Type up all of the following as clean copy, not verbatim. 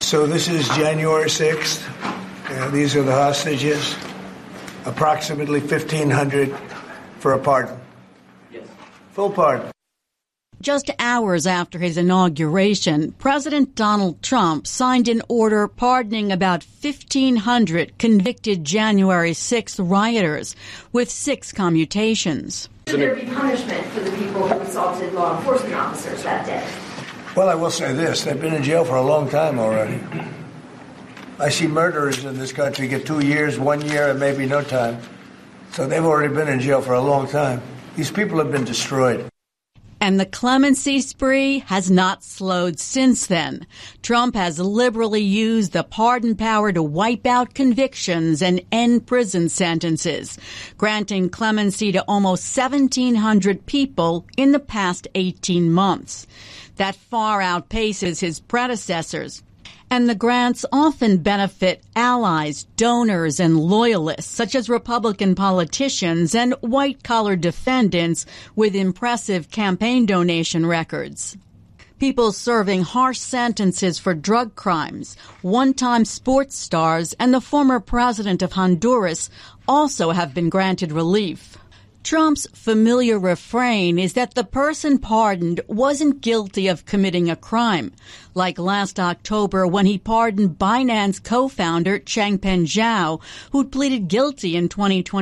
So this is January 6th. These are the hostages. Approximately 1,500 for a pardon. Yes. Full pardon. Just hours after his inauguration, President Donald Trump signed an order pardoning about 1,500 convicted January 6th rioters, with 6 commutations. Should there be punishment for the people who assaulted law enforcement officers that day? Well, I will say this. They've been in jail for a long time already. I see murderers in this country get 2 years, 1 year, and maybe no time. So they've already been in jail for a long time. These people have been destroyed. And the clemency spree has not slowed since then. Trump has liberally used the pardon power to wipe out convictions and end prison sentences, granting clemency to almost 1,700 people in the past 18 months. That far outpaces his predecessors. And the grants often benefit allies, donors, and loyalists, such as Republican politicians and white-collar defendants with impressive campaign donation records. People serving harsh sentences for drug crimes, one-time sports stars, and the former president of Honduras also have been granted relief. Trump's familiar refrain is that the person pardoned wasn't guilty of committing a crime, like last October when he pardoned Binance co-founder Changpeng Zhao, who'd pleaded guilty in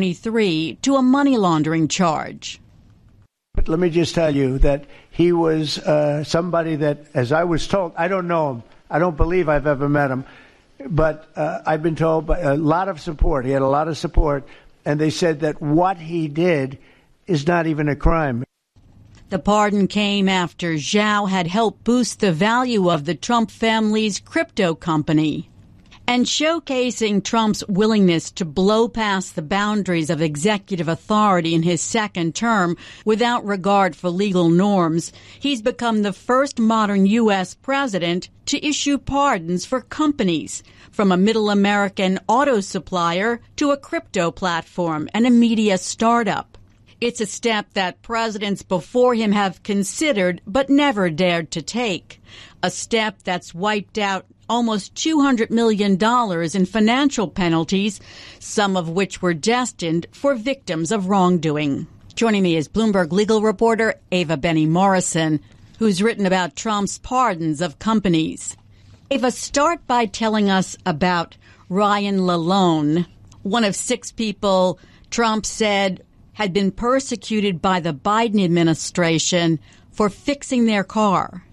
2023 to a money laundering charge. But let me just tell you that he was somebody that, as I was told, I don't know him. I don't believe I've ever met him. But I've been told by a lot of support. He had a lot of support. And they said that what he did is not even a crime. The pardon came after Zhao had helped boost the value of the Trump family's crypto company. And showcasing Trump's willingness to blow past the boundaries of executive authority in his second term without regard for legal norms, he's become the first modern U.S. president to issue pardons for companies, from a middle American auto supplier to a crypto platform and a media startup. It's a step that presidents before him have considered but never dared to take. A step that's wiped out almost $200 million in financial penalties, some of which were destined for victims of wrongdoing. Joining me is Bloomberg legal reporter Ava Benny Morrison, who's written about Trump's pardons of companies. Ava, start by telling us about Ryan Lalone, one of 6 people Trump said had been persecuted by the Biden administration for fixing their car.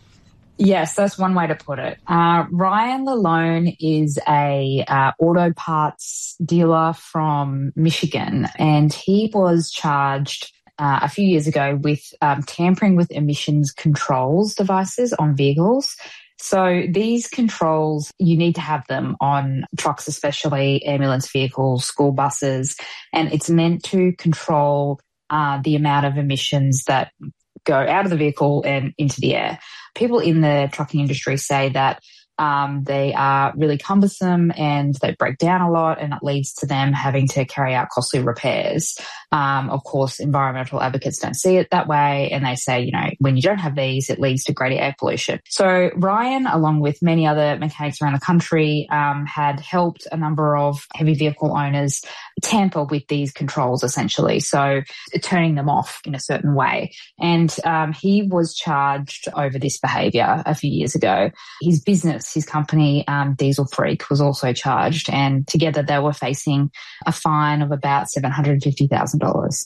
Yes, that's one way to put it. Ryan Lalone is a auto parts dealer from Michigan, and he was charged a few years ago with tampering with emissions controls devices on vehicles. So these controls, you need to have them on trucks, especially ambulance vehicles, school buses, and it's meant to control the amount of emissions that go out of the vehicle and into the air. People in the trucking industry say that they are really cumbersome and they break down a lot, and it leads to them having to carry out costly repairs. Of course, environmental advocates don't see it that way, and they say, when you don't have these, it leads to greater air pollution. So Ryan, along with many other mechanics around the country, had helped a number of heavy vehicle owners tamper with these controls, essentially, so turning them off in a certain way. And he was charged over this behaviour a few years ago. His business, his company, Diesel Freak, was also charged, and together they were facing a fine of about $750,000.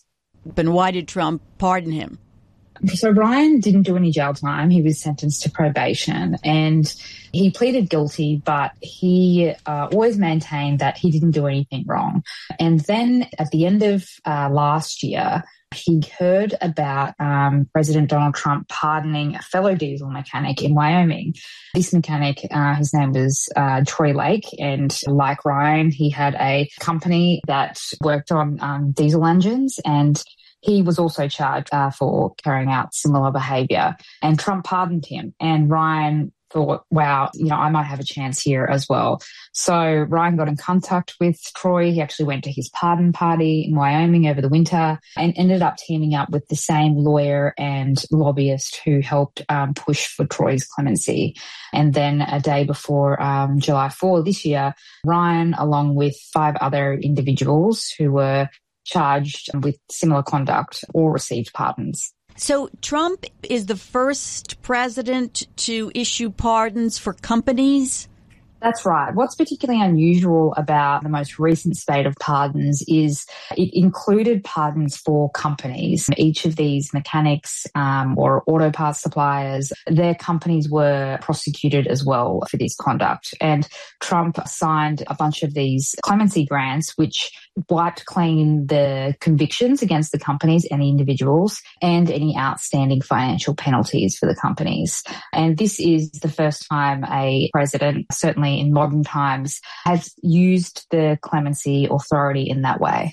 But why did Trump pardon him? So Ryan didn't do any jail time. He was sentenced to probation, and he pleaded guilty, but he always maintained that he didn't do anything wrong. And then at the end of last year, he heard about President Donald Trump pardoning a fellow diesel mechanic in Wyoming. This mechanic, his name was Troy Lake, and like Ryan, he had a company that worked on diesel engines, and he was also charged for carrying out similar behaviour. And Trump pardoned him, and Ryan thought, wow, I might have a chance here as well. So Ryan got in contact with Troy. He actually went to his pardon party in Wyoming over the winter and ended up teaming up with the same lawyer and lobbyist who helped push for Troy's clemency. And then a day before July 4 this year, Ryan, along with 5 other individuals who were charged with similar conduct, all received pardons. So Trump is the first president to issue pardons for companies? That's right. What's particularly unusual about the most recent spate of pardons is it included pardons for companies. Each of these mechanics or auto parts suppliers, their companies were prosecuted as well for this conduct. And Trump signed a bunch of these clemency grants, which wiped clean the convictions against the companies and the individuals and any outstanding financial penalties for the companies. And this is the first time a president, certainly in modern times, has used the clemency authority in that way.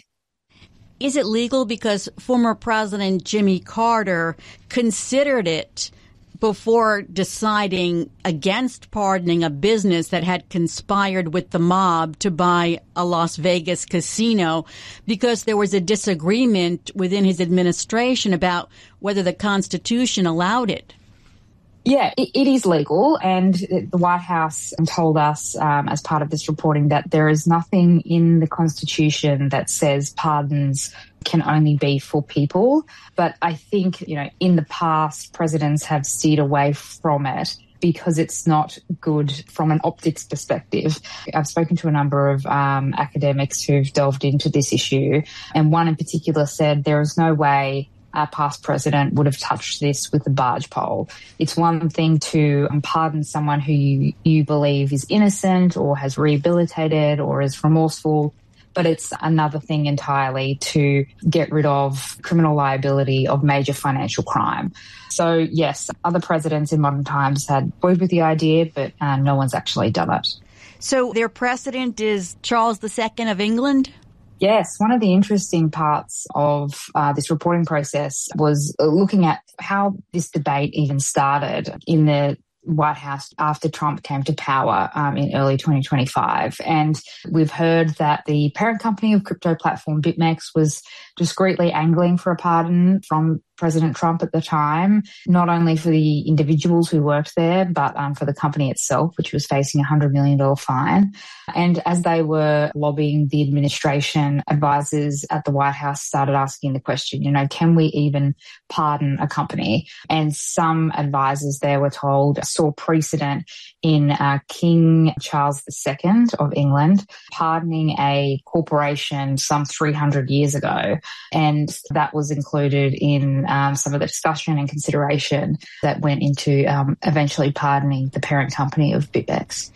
Is it legal? Because former President Jimmy Carter considered it before deciding against pardoning a business that had conspired with the mob to buy a Las Vegas casino, because there was a disagreement within his administration about whether the Constitution allowed it. Yeah, it is legal, and the White House told us as part of this reporting that there is nothing in the Constitution that says pardons can only be for people. But I think, in the past, presidents have steered away from it because it's not good from an optics perspective. I've spoken to a number of academics who've delved into this issue, and one in particular said there is no way our past president would have touched this with a barge pole. It's one thing to pardon someone who you believe is innocent or has rehabilitated or is remorseful, but it's another thing entirely to get rid of criminal liability of major financial crime. So, yes, other presidents in modern times had toyed with the idea, but no one's actually done it. So their precedent is Charles II of England? Yes, one of the interesting parts of this reporting process was looking at how this debate even started in the White House after Trump came to power in early 2025. And we've heard that the parent company of crypto platform BitMEX was discreetly angling for a pardon from President Trump at the time, not only for the individuals who worked there, but for the company itself, which was facing a $100 million fine. And as they were lobbying the administration, advisors at the White House started asking the question, can we even pardon a company? And some advisors there were told saw precedent in King Charles II of England pardoning a corporation some 300 years ago. And that was included in some of the discussion and consideration that went into eventually pardoning the parent company of BitMEX.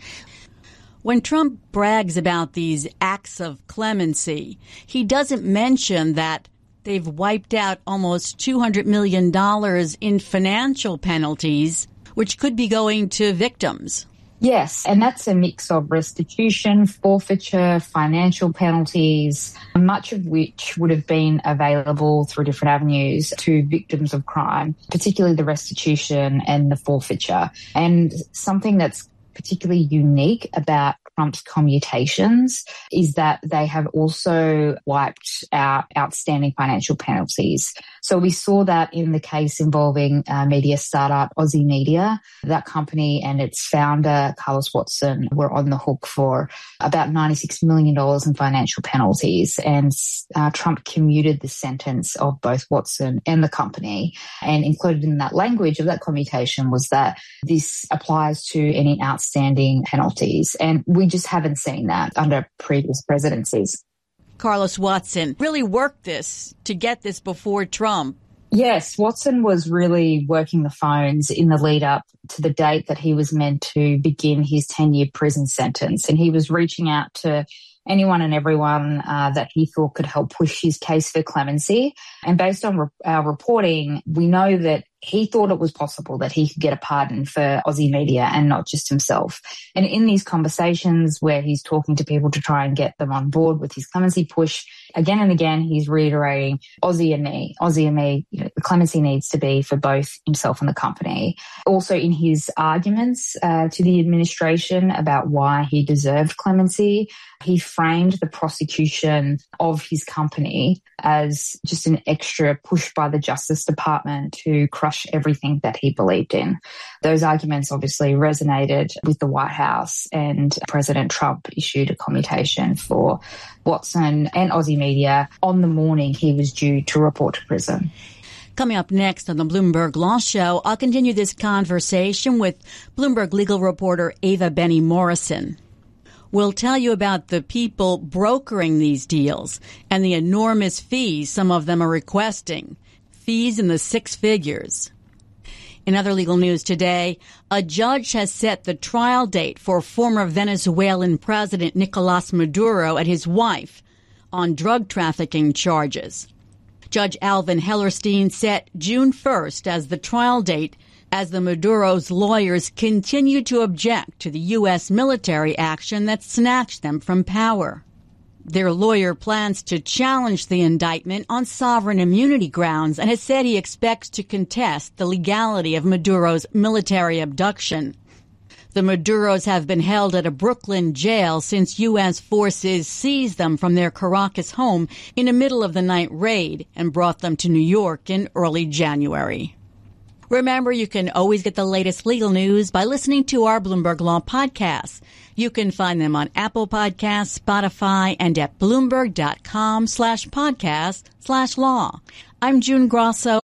When Trump brags about these acts of clemency, he doesn't mention that they've wiped out almost $200 million in financial penalties, which could be going to victims. Yes, and that's a mix of restitution, forfeiture, financial penalties, much of which would have been available through different avenues to victims of crime, particularly the restitution and the forfeiture. And something that's particularly unique about Trump's commutations is that they have also wiped out outstanding financial penalties. So we saw that in the case involving media startup Aussie Media. That company and its founder, Carlos Watson, were on the hook for about $96 million in financial penalties. And Trump commuted the sentence of both Watson and the company. And included in that language of that commutation was that this applies to any outstanding penalties. And we just haven't seen that under previous presidencies. Carlos Watson really worked this to get this before Trump. Yes, Watson was really working the phones in the lead up to the date that he was meant to begin his 10-year prison sentence. And he was reaching out to anyone and everyone that he thought could help push his case for clemency. And based on our reporting, we know that he thought it was possible that he could get a pardon for Aussie media and not just himself. And in these conversations where he's talking to people to try and get them on board with his clemency push, again and again, he's reiterating Aussie and me, the clemency needs to be for both himself and the company. Also in his arguments to the administration about why he deserved clemency, he framed the prosecution of his company as just an extra push by the Justice Department to crush everything that he believed in. Those arguments obviously resonated with the White House, and President Trump issued a commutation for Watson and Aussie media on the morning he was due to report to prison. Coming up next on the Bloomberg Law Show, I'll continue this conversation with Bloomberg legal reporter Ava Benny Morrison. We'll tell you about the people brokering these deals and the enormous fees some of them are requesting, fees in the six figures. In other legal news today, a judge has set the trial date for former Venezuelan President Nicolas Maduro and his wife on drug trafficking charges. Judge Alvin Hellerstein set June 1st as the trial date as the Maduro's lawyers continue to object to the U.S. military action that snatched them from power. Their lawyer plans to challenge the indictment on sovereign immunity grounds and has said he expects to contest the legality of Maduro's military abduction. The Maduros have been held at a Brooklyn jail since U.S. forces seized them from their Caracas home in a middle-of-the-night raid and brought them to New York in early January. Remember, you can always get the latest legal news by listening to our Bloomberg Law podcasts. You can find them on Apple Podcasts, Spotify, and at Bloomberg.com/podcast/law. I'm June Grosso.